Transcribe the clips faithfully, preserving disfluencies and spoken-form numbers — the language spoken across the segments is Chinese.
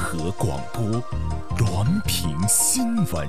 合广播，滦平新闻。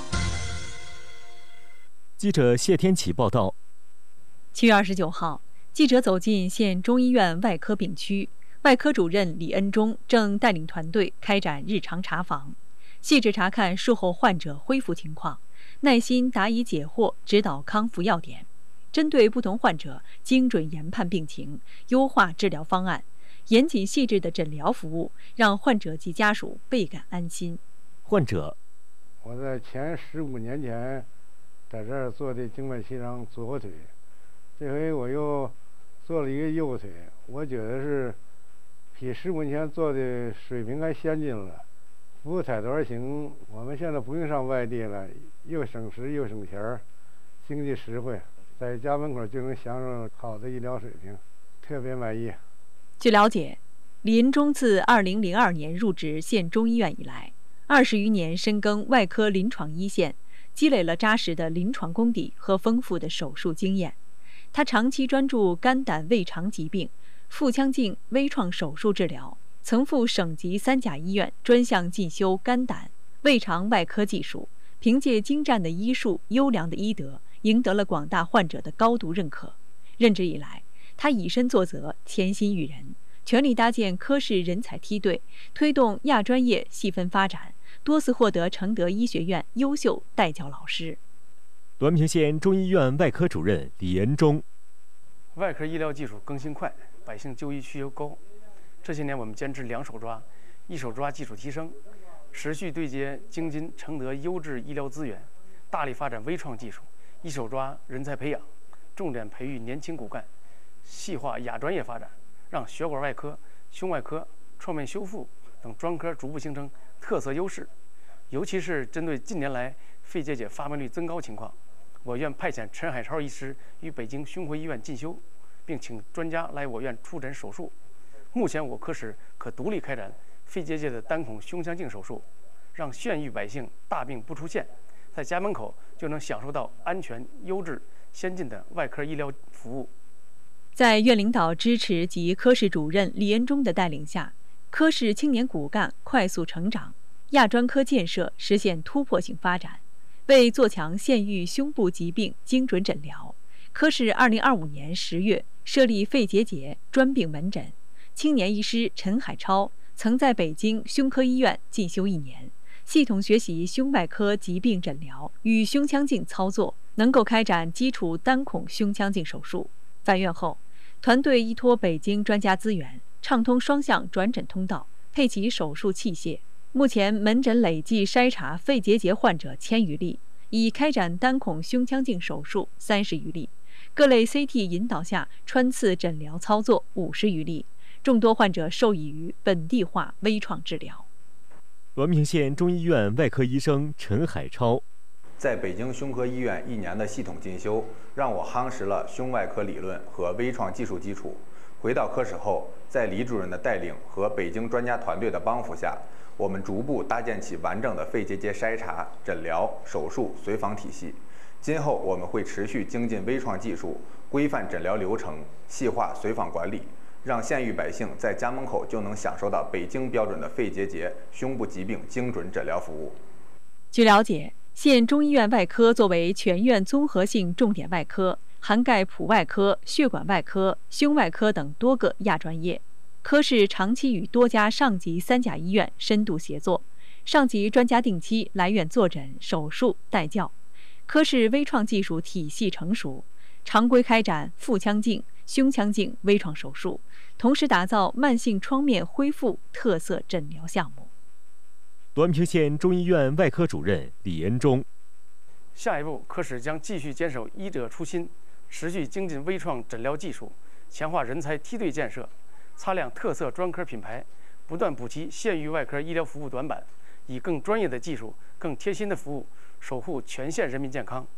记者谢天启报道。 七月二十九号，记者走进县中医院外科病区，外科主任李恩忠正带领团队开展日常查房，细致查看术后患者恢复情况，耐心答疑解惑，指导康复要点，针对不同患者精准研判病情，优化治疗方案，严谨细致的诊疗服务，让患者及家属倍感安心。 患者： 我在前十五年前在这儿做的静脉曲张左后腿，这回我又做了一个右腿，我觉得是比十五年前做的水平还先进了。服务态度而行，我们现在不用上外地了，又省时又省钱儿，经济实惠，在家门口就能享受好的医疗水平，特别满意。 据了解，李恩忠自二零零二年入职县中医院以来，二十余年深耕外科临床一线，积累了扎实的临床功底和丰富的手术经验。他长期专注肝胆胃肠疾病、腹腔镜微创手术治疗，曾赴省级三甲医院专项进修肝胆胃肠外科技术，凭借精湛的医术、优良的医德，赢得了广大患者的高度认可。任职以来，他以身作则，潜心育人，全力搭建科室人才梯队，推动亚专业细分发展，多次获得承德医学院优秀带教老师。 滦平县中医院外科主任李恩忠： 外科医疗技术更新快，百姓就医需求高。这些年我们坚持两手抓，一手抓技术提升，持续对接京津承德优质医疗资源，大力发展微创技术；一手抓人才培养，重点培育年轻骨干，细化亚专业发展，让血管外科、胸外科、创面修复等专科逐步形成特色优势。尤其是针对近年来肺结节发病率增高情况，我院派遣陈海超医师于北京胸会医院进修，并请专家来我院出诊手术。目前我科室可独立开展肺结节的单孔胸腔镜手术，让县域百姓大病不出县，在家门口就能享受到安全、优质、先进的外科医疗服务。 在院领导支持及科室主任李恩忠的带领下，科室青年骨干快速成长，亚专科建设实现突破性发展。为做强县域胸部疾病精准诊疗，科室二零二五年十月设立肺结节专病门诊。青年医师陈海超曾在北京胸科医院进修一年，系统学习胸外科疾病诊疗与胸腔镜操作，能够开展基础单孔胸腔镜手术。返院后，团队依托北京专家资源，畅通双向转诊通道，配齐手术器械。目前门诊累计筛查肺结节患者千余例，已开展单孔胸腔镜手术三十余例，各类 C T 引导下穿刺诊疗操作五十余例，众多患者受益于本地化微创治疗。 滦平县中医院外科医生陈海超： 在北京胸科医院一年的系统进修，让我夯实了胸外科理论和微创技术基础。回到科室后，在李主任的带领和北京专家团队的帮扶下，我们逐步搭建起完整的肺结节筛查、诊疗、手术随访体系。今后我们会持续精进微创技术，规范诊疗流程，细化随访管理，让县域百姓在家门口就能享受到北京标准的肺结节、胸部疾病精准诊疗服务。 据了解，县中医院外科作为全院综合性重点外科，涵盖普外科、血管外科、胸外科等多个亚专业。科室长期与多家上级三甲医院深度协作，上级专家定期来院坐诊、手术、带教。科室微创技术体系成熟，常规开展腹腔镜、胸腔镜微创手术，同时打造慢性创面恢复特色诊疗项目。 滦平县中医院外科主任李恩忠： 下一步，科室将继续坚守医者初心，持续精进微创诊疗技术，强化人才梯队建设，擦亮特色专科品牌，不断补齐县域外科医疗服务短板，以更专业的技术、更贴心的服务，守护全县人民健康。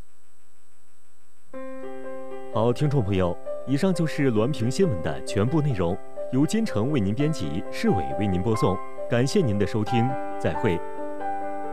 好，听众朋友，以上就是滦平新闻的全部内容，由金城为您编辑，市委为您播送。感谢您的收听，再会。